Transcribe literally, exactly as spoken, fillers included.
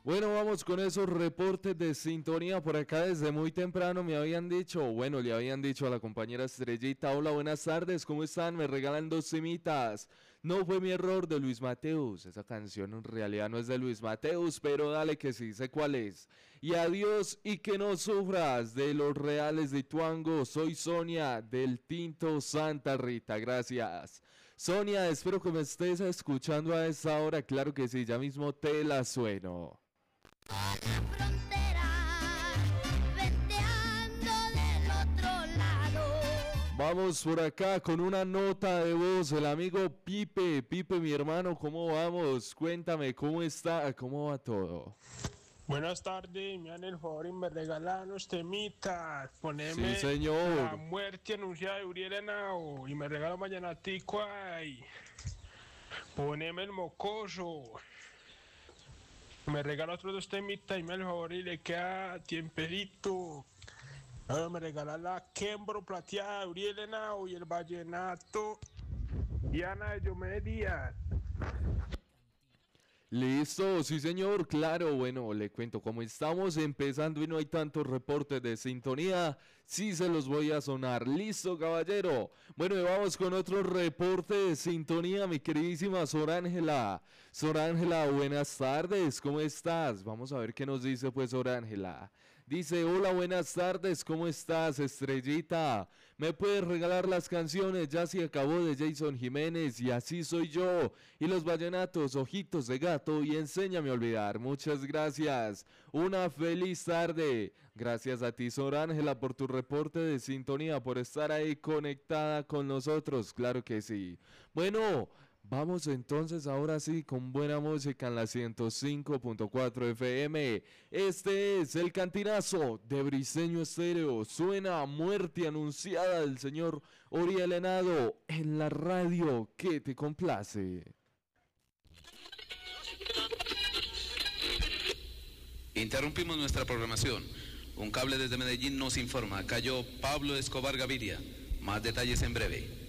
Bueno, vamos con esos reportes de sintonía por acá desde muy temprano. Me habían dicho, bueno, le habían dicho a la compañera Estrellita, hola, buenas tardes, ¿cómo están? Me regalan dos semitas. No fue mi error de Luis Mateus. Esa canción en realidad no es de Luis Mateus, pero dale que sí, sé cuál es. Y adiós y que no sufras de los reales de Ituango. Soy Sonia del Tinto Santa Rita, gracias. Sonia, espero que me estés escuchando a esa hora. Claro que sí, ya mismo te la sueno. A la frontera, venteando del otro lado. Vamos por acá con una nota de voz, el amigo Pipe. Pipe, mi hermano, ¿cómo vamos? Cuéntame, ¿cómo está? ¿Cómo va todo? Buenas tardes, me dan el favor y me regalan los temitas. Poneme Sí, señor. La muerte anunciada de Uriel Henao y me regalan Vallenatico ay. Poneme el mocoso. Me regala otros dos temitas y me da el favor y le queda tiemperito. Ahora me regala la Kembro plateada de Uriel Henao y el vallenato y Ana de Diomedes Díaz. Listo, sí señor, claro, bueno, le cuento, como estamos empezando y no hay tantos reportes de sintonía, sí se los voy a sonar. Listo, caballero. Bueno, y vamos con otro reporte de sintonía, mi queridísima Sor Ángela. Sor Ángela, buenas tardes, ¿cómo estás? Vamos a ver qué nos dice pues Sor Ángela. Dice, hola, buenas tardes, ¿cómo estás, Estrellita? ¿Me puedes regalar las canciones? Ya se acabó de Jason Jiménez y Así Soy Yo. Y los vallenatos, Ojitos de Gato y Enséñame a Olvidar. Muchas gracias. Una feliz tarde. Gracias a ti, Sor Ángela, por tu reporte de sintonía, por estar ahí conectada con nosotros. Claro que sí. Bueno, vamos entonces ahora sí con buena música en la ciento cinco punto cuatro F M. Este es el cantinazo de Briseño Estéreo. Suena Muerte Anunciada del señor Uriel Henao en la radio que te complace. Interrumpimos nuestra programación. Un cable desde Medellín nos informa. Cayó Pablo Escobar Gaviria. Más detalles en breve.